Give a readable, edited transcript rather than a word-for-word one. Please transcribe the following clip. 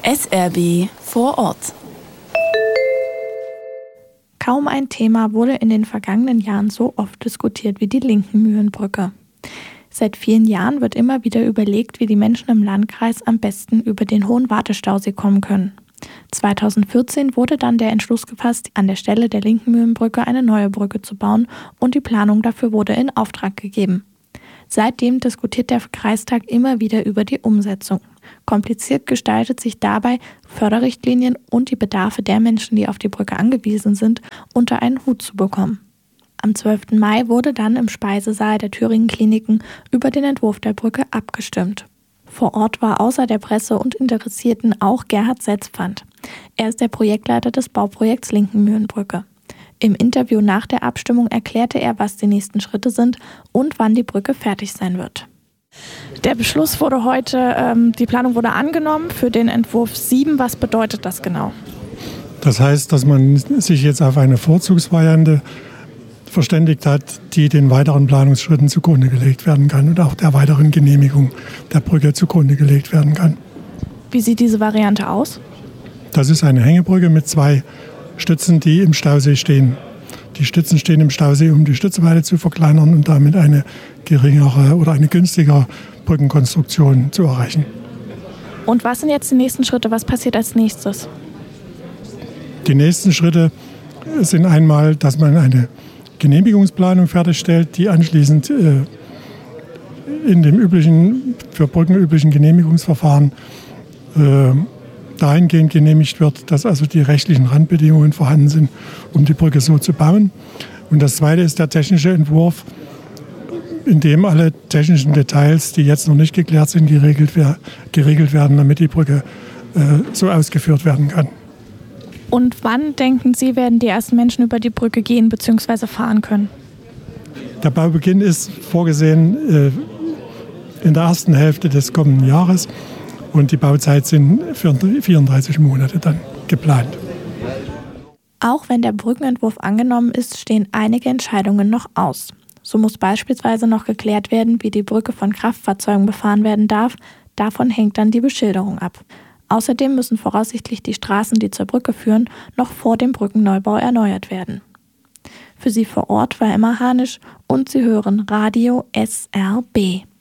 SRB vor Ort. Kaum ein Thema wurde in den vergangenen Jahren so oft diskutiert wie die Linken-Mühlen-Brücke. Seit vielen Jahren wird immer wieder überlegt, wie die Menschen im Landkreis am besten über den Hohen Wartestausee kommen können. 2014 wurde dann der Entschluss gefasst, an der Stelle der Linken-Mühlen-Brücke eine neue Brücke zu bauen, und die Planung dafür wurde in Auftrag gegeben. Seitdem diskutiert der Kreistag immer wieder über die Umsetzung. Kompliziert gestaltet sich dabei, Förderrichtlinien und die Bedarfe der Menschen, die auf die Brücke angewiesen sind, unter einen Hut zu bekommen. Am 12. Mai wurde dann im Speisesaal der Thüringen Kliniken über den Entwurf der Brücke abgestimmt. Vor Ort war außer der Presse und Interessierten auch Gerhard Setzpfand. Er ist der Projektleiter des Bauprojekts Linken-Mühlen-Brücke. Im Interview nach der Abstimmung erklärte er, was die nächsten Schritte sind und wann die Brücke fertig sein wird. Der Beschluss wurde heute, die Planung wurde angenommen für den Entwurf 7. Was bedeutet das genau? Das heißt, dass man sich jetzt auf eine Vorzugsvariante verständigt hat, die den weiteren Planungsschritten zugrunde gelegt werden kann und auch der weiteren Genehmigung der Brücke zugrunde gelegt werden kann. Wie sieht diese Variante aus? Das ist eine Hängebrücke mit 2 Stützen, die im Stausee stehen. Die Stützen stehen im Stausee, um die Stützweite zu verkleinern und damit eine geringere oder eine günstigere Brückenkonstruktion zu erreichen. Und was sind jetzt die nächsten Schritte? Was passiert als nächstes? Die nächsten Schritte sind einmal, dass man eine Genehmigungsplanung fertigstellt, die anschließend in dem für Brücken üblichen Genehmigungsverfahren dahingehend genehmigt wird, dass also die rechtlichen Randbedingungen vorhanden sind, um die Brücke so zu bauen. Und das Zweite ist der technische Entwurf, in dem alle technischen Details, die jetzt noch nicht geklärt sind, geregelt werden, damit die Brücke so ausgeführt werden kann. Und wann, denken Sie, werden die ersten Menschen über die Brücke gehen bzw. fahren können? Der Baubeginn ist vorgesehen in der ersten Hälfte des kommenden Jahres. Und die Bauzeit sind für 34 Monate dann geplant. Auch wenn der Brückenentwurf angenommen ist, stehen einige Entscheidungen noch aus. So muss beispielsweise noch geklärt werden, wie die Brücke von Kraftfahrzeugen befahren werden darf. Davon hängt dann die Beschilderung ab. Außerdem müssen voraussichtlich die Straßen, die zur Brücke führen, noch vor dem Brückenneubau erneuert werden. Für Sie vor Ort war Emma Hanisch und Sie hören Radio SRB.